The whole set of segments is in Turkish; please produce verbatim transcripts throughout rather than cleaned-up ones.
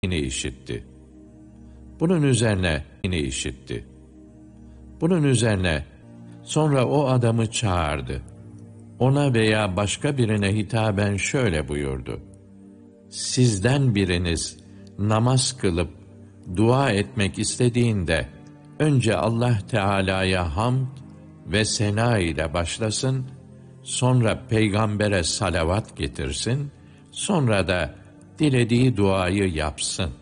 ini işitti. Bunun üzerine ini işitti. Bunun üzerine sonra o adamı çağırdı. Ona veya başka birine hitaben şöyle buyurdu: Sizden biriniz namaz kılıp dua etmek istediğinde önce Allah Teala'ya hamd ve sena ile başlasın, sonra peygambere salavat getirsin, sonra da dilediği duayı yapsın.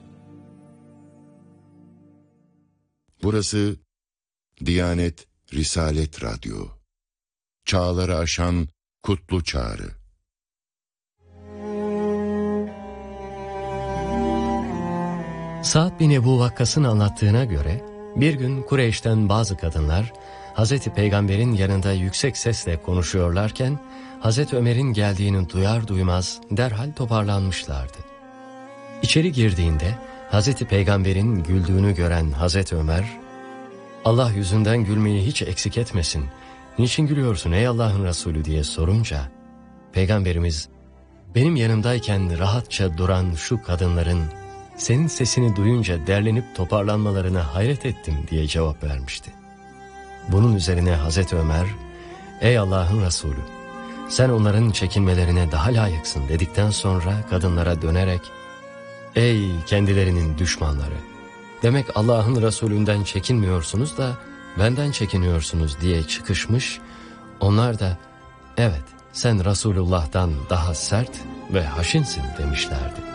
Burası Diyanet Risalet Radyo. Çağları aşan kutlu çağrı. Sa'd bin Ebu Vakkas'ın anlattığına göre, bir gün Kureyş'ten bazı kadınlar, Hazreti Peygamber'in yanında yüksek sesle konuşuyorlarken, Hazreti Ömer'in geldiğini duyar duymaz derhal toparlanmışlardı. İçeri girdiğinde, Hazreti Peygamber'in güldüğünü gören Hazreti Ömer, Allah yüzünden gülmeyi hiç eksik etmesin, niçin gülüyorsun ey Allah'ın Resulü diye sorunca, Peygamberimiz, benim yanımdayken rahatça duran şu kadınların, senin sesini duyunca derlenip toparlanmalarına hayret ettim diye cevap vermişti. Bunun üzerine Hazreti Ömer, ey Allah'ın Resulü, sen onların çekinmelerine daha layıksın dedikten sonra kadınlara dönerek, ey kendilerinin düşmanları, demek Allah'ın Resulünden çekinmiyorsunuz da benden çekiniyorsunuz diye çıkışmış, onlar da evet sen Resulullah'tan daha sert ve haşinsin demişlerdi.